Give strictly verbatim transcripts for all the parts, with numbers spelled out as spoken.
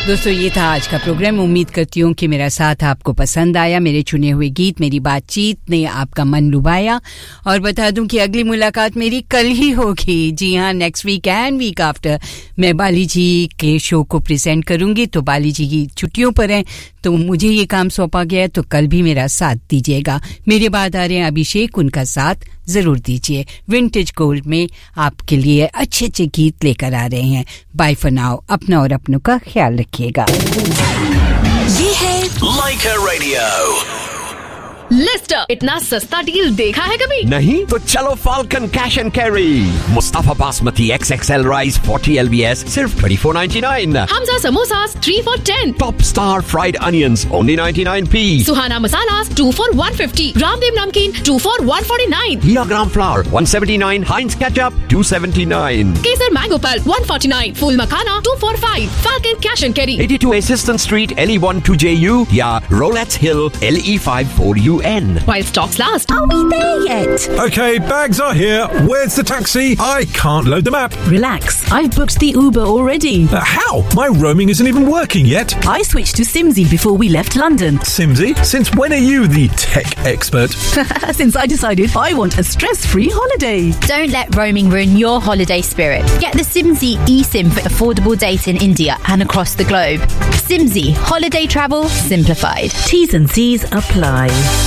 दोस्तों ये था आज का प्रोग्राम। उम्मीद करती हूँ कि मेरा साथ आपको पसंद आया। मेरे चुने हुए गीत, मेरी बातचीत ने आपका मन लुभाया। और बता दूं कि अगली मुलाकात मेरी कल ही होगी। जी हाँ, next week and week after मैं बाली जी के शो को प्रेजेंट करूंगी। तो बाली जी की छुट्टियों पर हैं, तो मुझे ये काम सौंपा गया है, तो कल भी मेरा साथ दीजिएगा। मेरे बाद आ रहे हैं अभिषेक, उनका साथ जरूर दीजिए। विंटेज गोल्ड में आपके लिए अच्छे अच्छे गीत लेकर आ रहे हैं। Bye for now. अपना और अपनों का ख्याल रखिएगा। ये है लाइका रेडियो। लिस्टर, इतना सस्ता डील देखा है कभी? नहीं तो चलो falcon cash and carry. Mustafa basmati x x L rice forty L B S सिर्फ twenty four ninety nine. Hamza samosas three for ten. Top star fried onions only ninety nine P. Suhana masalas to for one fifty. Ramdev नमकीन to for one forty nine. Heera gram flower one seventy nine. हाइंस ketchup to seventy nine. Kesar mango pulp one forty nine. Fool makhana to for five. Falcon cash and carry eighty two Assistant Street L E one two J U या Rolettes Hill L E five four U N. While stocks last. Are we there yet? Okay, bags are here. Where's the taxi? I can't load the map. Relax, I've booked the Uber already. Uh, how? My roaming isn't even working yet. I switched to Simsy before we left London. Simsy? Since when are you the tech expert? Since I decided I want a stress-free holiday. Don't let roaming ruin your holiday spirit. Get the Simsy eSIM for affordable data in India and across the globe. Simsy, holiday travel simplified. T's and C's apply.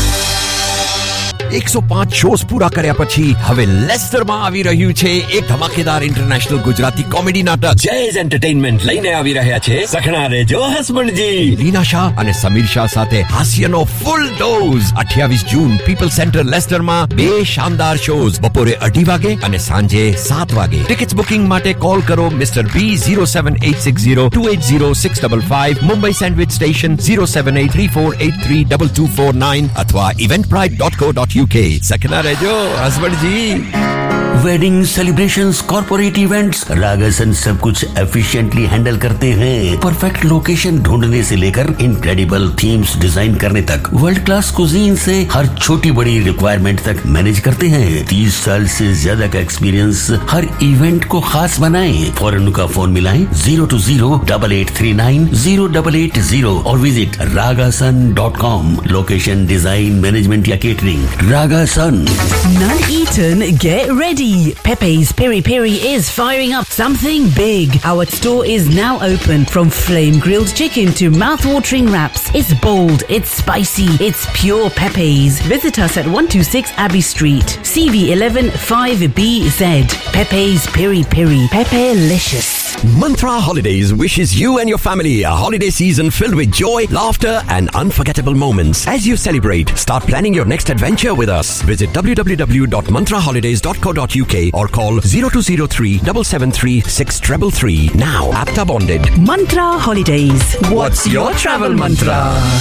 એકસો પાંચ shows પૂરા કર્યા પછી હવે લેસ્ટરમાં આવી રહ્યું છે એક ધમાકેદાર ઇન્ટરનેશનલ ગુજરાતી કોમેડી નાટક. જેઝ એન્ટરટેઇનમેન્ટ લઈને આવી રહ્યા છે સખણા રેજો હસબન્ડજી. લીના શાહ અને સમીર શાહ સાથે હાસ્યનો ફૂલ ડોઝ. અઠ્યાવીસ જૂન પીપલ સેન્ટર લેસ્ટરમાં બે શાનદાર શોઝ બપોરે અઢી વાગે અને સાંજે સાત વાગે. ટિકિટ્સ બુકિંગ માટે કોલ કરો મિસ્ટર બી zero seven eight six zero two eight zero six five five. Mumbai sandwich station zero seven eight three four eight three two two four nine અથવા eventbrite dot co dot U K. सखना रहो husband जी. Wedding celebrations, corporate events, रागासन सब कुछ efficiently handle करते हैं. Perfect location ढूंढने से लेकर incredible themes design करने तक, वर्ल्ड क्लास कुजीन से हर छोटी बड़ी रिक्वायरमेंट तक मैनेज करते हैं. तीस साल से ज्यादा का एक्सपीरियंस हर इवेंट को खास बनाएं. फौरन उनका फोन मिलाएं zero to zero double eight three nine zero double eight zero और visit रागासन dot com. Location, design, management या catering, रागासन. None eaten, get ready. Pepe's Piri Piri is firing up something big. Our store is now open. From flame grilled chicken to mouth-watering wraps. It's bold, it's spicy, it's pure Pepe's. Visit us at one two six Abbey Street, C V eleven five B Z. Pepe's Piri Piri. Pepe-licious. Mantra Holidays wishes you and your family a holiday season filled with joy, laughter and unforgettable moments. As you celebrate, start planning your next adventure with us. Visit w w w dot mantra holidays dot co dot U K or call zero two zero three seven seven three six three three. Now, APTA bonded. Mantra Holidays. What's your travel mantra?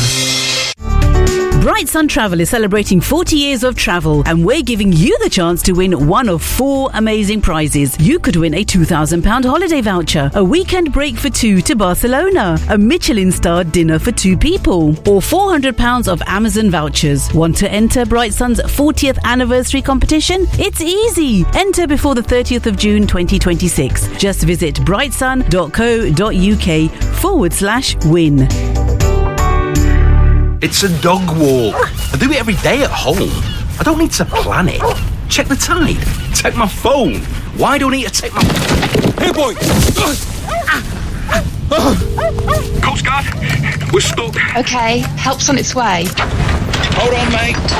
Bright Sun Travel is celebrating forty years of travel, and we're giving you the chance to win one of four amazing prizes. You could win a two thousand pounds holiday voucher, a weekend break for two to Barcelona, a Michelin-starred dinner for two people, or four hundred pounds of Amazon vouchers. Want to enter Bright Sun's fortieth anniversary competition? It's easy. Enter before the thirtieth of June twenty twenty-six. Just visit brightsun dot co dot U K forward slash win. It's a dog walk. I do it every day at home. I don't need to plan it. Check the tide. Take my phone. Why do I need to take my... Hey, boy! Coast Guard, we're stuck. Okay, help's on its way. Hold on, mate.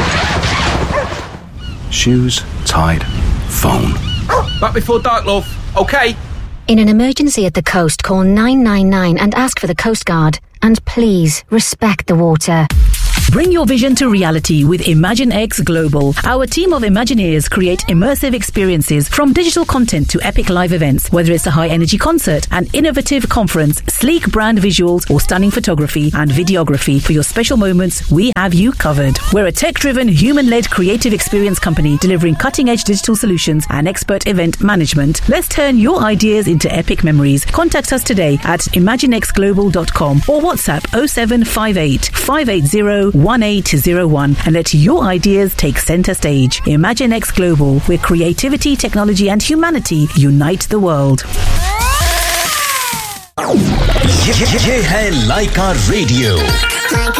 Shoes, tide, phone. Back before dark, love. Okay? In an emergency at the coast, call nine nine nine and ask for the Coast Guard. And please, respect the water. Bring your vision to reality with ImagineX Global. Our team of Imagineers create immersive experiences from digital content to epic live events. Whether it's a high-energy concert, an innovative conference, sleek brand visuals, or stunning photography and videography, for your special moments, we have you covered. We're a tech-driven, human-led creative experience company delivering cutting-edge digital solutions and expert event management. Let's turn your ideas into epic memories. Contact us today at imaginex global dot com or WhatsApp oh seven five eight five eight zero one eight zero one and let your ideas take center stage. ImagineX Global, where creativity, technology and humanity unite the world. ये, ये, ये है लाइका radio.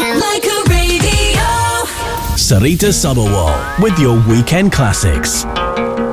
Laika Radio. Sarita Sabawal with your weekend classics.